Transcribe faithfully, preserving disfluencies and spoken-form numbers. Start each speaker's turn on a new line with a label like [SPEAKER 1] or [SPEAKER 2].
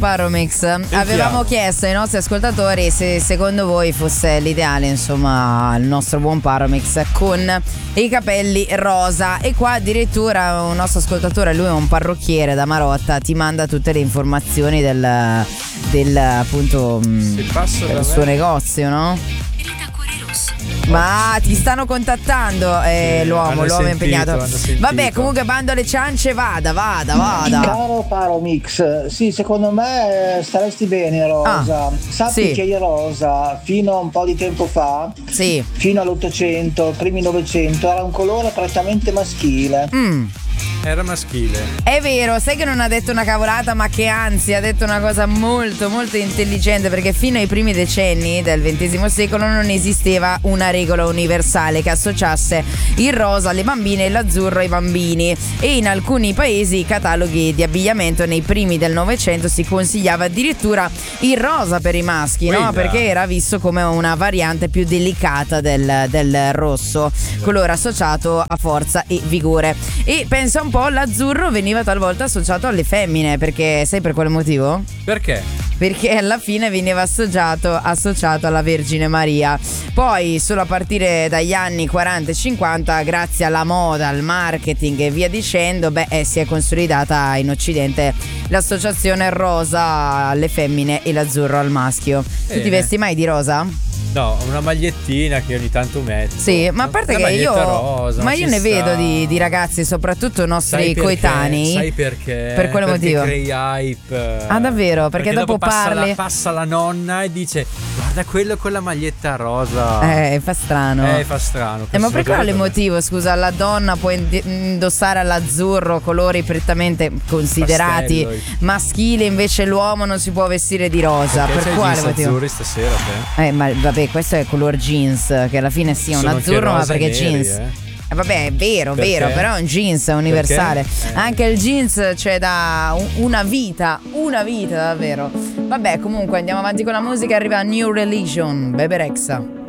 [SPEAKER 1] Paromix, avevamo chiesto ai nostri ascoltatori se secondo voi fosse l'ideale, insomma, il nostro buon Paromix con i capelli rosa. E qua addirittura un nostro ascoltatore, lui è un parrucchiere da Marotta, ti manda tutte le informazioni del, del appunto del suo negozio, no? Ma ti stanno contattando eh, sì, l'uomo, l'uomo è impegnato. Vabbè, comunque bando alle ciance, vada, vada, vada.
[SPEAKER 2] Caro Paromix, sì, secondo me staresti bene rosa. Ah, Sappi sì. che il rosa fino a un po' di tempo fa,
[SPEAKER 1] sì.
[SPEAKER 2] fino all'Ottocento, primi Novecento, era un colore prettamente maschile.
[SPEAKER 1] Mm.
[SPEAKER 3] Era maschile.
[SPEAKER 1] È vero, sai che non ha detto una cavolata, ma che anzi ha detto una cosa molto molto intelligente, perché fino ai primi decenni del ventesimo secolo non esisteva una regola universale che associasse il rosa alle bambine e l'azzurro ai bambini, e in alcuni paesi i cataloghi di abbigliamento nei primi del Novecento si consigliava addirittura il rosa per i maschi, Guida. no? Perché era visto come una variante più delicata del, del rosso, colore associato a forza e vigore. E pensa un po', l'azzurro veniva talvolta associato alle femmine, perché sai per quale motivo?
[SPEAKER 3] Perché?
[SPEAKER 1] Perché alla fine veniva associato, associato alla Vergine Maria. Poi solo a partire dagli anni quaranta e cinquanta, grazie alla moda, al marketing e via dicendo, beh, eh, si è consolidata in Occidente l'associazione rosa alle femmine e l'azzurro al maschio.
[SPEAKER 3] Eh.
[SPEAKER 1] Tu ti vesti mai di rosa?
[SPEAKER 3] No, una magliettina che ogni tanto metto.
[SPEAKER 1] Sì, ma a parte
[SPEAKER 3] una
[SPEAKER 1] che io
[SPEAKER 3] rosa,
[SPEAKER 1] ma io ne
[SPEAKER 3] sta.
[SPEAKER 1] vedo di, di ragazzi, soprattutto nostri
[SPEAKER 3] sai perché,
[SPEAKER 1] coetanei.
[SPEAKER 3] Sai perché?
[SPEAKER 1] Per quale
[SPEAKER 3] perché
[SPEAKER 1] motivo?
[SPEAKER 3] Crei hype.
[SPEAKER 1] Ah, davvero? Perché,
[SPEAKER 3] perché
[SPEAKER 1] dopo,
[SPEAKER 3] dopo passa
[SPEAKER 1] parli
[SPEAKER 3] la, passa la nonna e dice: guarda quello con la maglietta rosa.
[SPEAKER 1] Eh, fa strano.
[SPEAKER 3] Eh, fa strano.
[SPEAKER 1] Eh, ma per quale motivo, scusa, la donna può indossare all'azzurro colori prettamente considerati
[SPEAKER 3] Pastello.
[SPEAKER 1] maschili, invece l'uomo non si può vestire di rosa?
[SPEAKER 3] Perché
[SPEAKER 1] per quale motivo?
[SPEAKER 3] azzurri stasera, te?
[SPEAKER 1] Eh, ma vabbè, questo è color jeans, che alla fine sia un
[SPEAKER 3] Sono
[SPEAKER 1] azzurro, ma perché
[SPEAKER 3] neri,
[SPEAKER 1] jeans.
[SPEAKER 3] Eh?
[SPEAKER 1] Eh, vabbè, è vero,
[SPEAKER 3] Perché?
[SPEAKER 1] vero, però è un jeans universale.
[SPEAKER 3] Eh.
[SPEAKER 1] Anche il jeans c'è da una vita, una vita davvero. Vabbè, comunque andiamo avanti con la musica, arriva New Religion, Bebe Rexha.